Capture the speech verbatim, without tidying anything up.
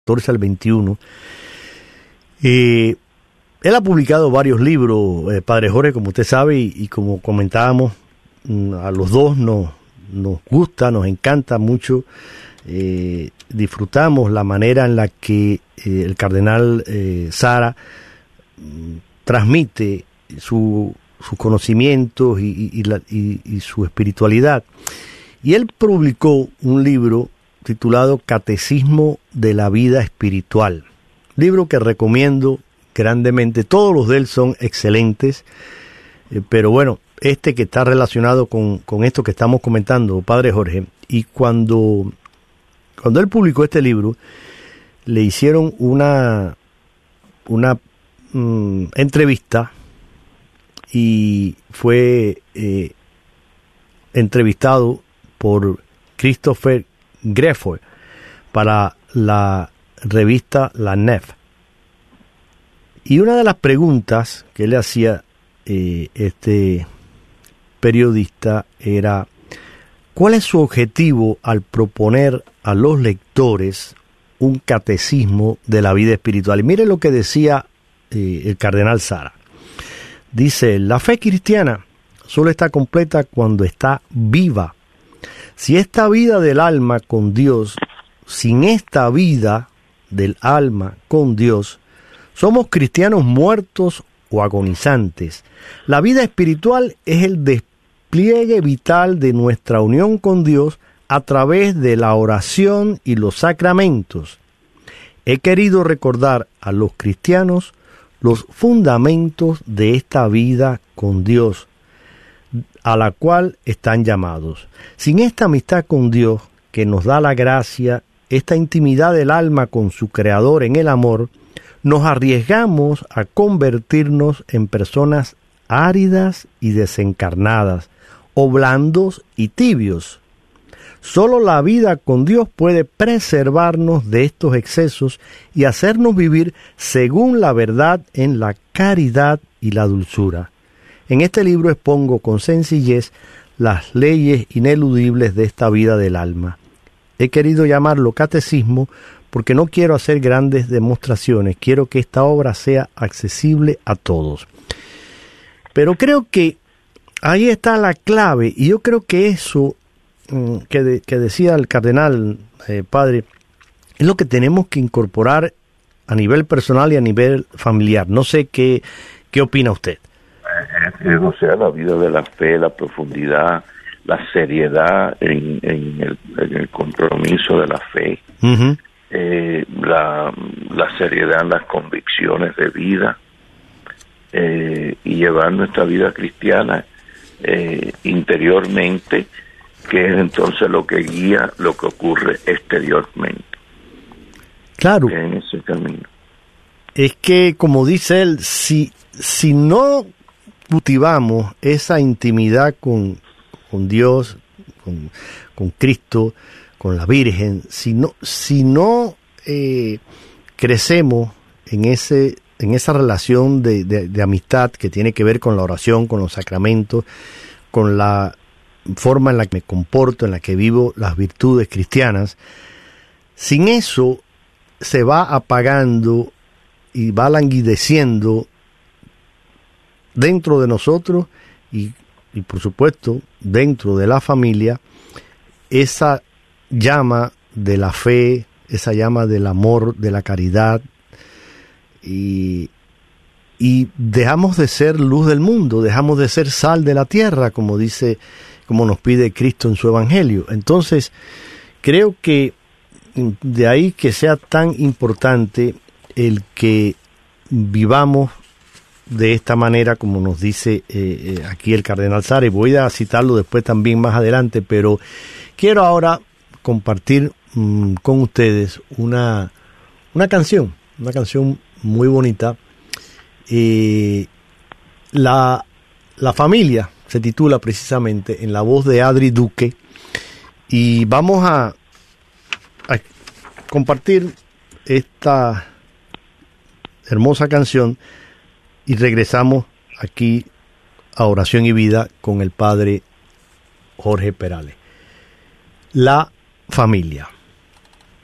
catorce al veintiuno. Eh, él ha publicado varios libros, eh, Padre Jorge, como usted sabe, y, y como comentábamos, a los dos nos, nos gusta, nos encanta mucho, eh, disfrutamos la manera en la que eh, el cardenal eh, Sara mm, transmite su, sus conocimientos y, y, y, la, y, y su espiritualidad. Y él publicó un libro titulado Catecismo de la Vida Espiritual, libro que recomiendo grandemente. Todos los de él son excelentes, eh, pero bueno, este que está relacionado con, con esto que estamos comentando, Padre Jorge, y cuando, cuando él publicó este libro, le hicieron una, una mm, entrevista y fue eh, entrevistado por Christopher Greffel para la revista La Nef. Y una de las preguntas que le hacía eh, este periodista era: ¿cuál es su objetivo al proponer a los lectores un catecismo de la vida espiritual? Y mire lo que decía eh, el cardenal Sara. Dice: la fe cristiana solo está completa cuando está viva. Si esta vida del alma con Dios, sin esta vida del alma con Dios, somos cristianos muertos o agonizantes. La vida espiritual es el despliegue vital de nuestra unión con Dios a través de la oración y los sacramentos. He querido recordar a los cristianos los fundamentos de esta vida con Dios, a la cual están llamados. Sin esta amistad con Dios, que nos da la gracia, esta intimidad del alma con su Creador en el amor, nos arriesgamos a convertirnos en personas áridas y desencarnadas, o blandos y tibios. Solo la vida con Dios puede preservarnos de estos excesos y hacernos vivir según la verdad en la caridad y la dulzura. En este libro expongo con sencillez las leyes ineludibles de esta vida del alma. He querido llamarlo catecismo porque no quiero hacer grandes demostraciones, quiero que esta obra sea accesible a todos. Pero creo que ahí está la clave, y yo creo que eso que, de, que decía el cardenal, eh, padre, es lo que tenemos que incorporar a nivel personal y a nivel familiar. No sé qué, qué opina usted. O sea, la vida de la fe, la profundidad, la seriedad en, en, el, en el compromiso de la fe, uh-huh. eh, la, la seriedad en las convicciones de vida, eh, y llevar nuestra vida cristiana eh, interiormente, que es entonces lo que guía lo que ocurre exteriormente. Claro. En ese camino. Es que, como dice él, si, si no cultivamos esa intimidad con, con Dios, con, con Cristo, con la Virgen, si no, si no eh, crecemos en ese en esa relación de, de, de amistad que tiene que ver con la oración, con los sacramentos, con la forma en la que me comporto, en la que vivo las virtudes cristianas, sin eso se va apagando y va languideciendo dentro de nosotros y, y por supuesto dentro de la familia esa llama de la fe, esa llama del amor, de la caridad, y, y dejamos de ser luz del mundo, dejamos de ser sal de la tierra, como dice, como nos pide Cristo en su Evangelio. Entonces creo que de ahí que sea tan importante el que vivamos de esta manera, como nos dice eh, eh, aquí el cardenal Sara, y voy a citarlo después también más adelante, pero quiero ahora compartir mmm, con ustedes una, una canción, una canción muy bonita. Eh, la, la familia se titula precisamente, en la voz de Adri Duque, y vamos a, a compartir esta hermosa canción y regresamos aquí a Oración y Vida con el padre Jorge Perales. La familia.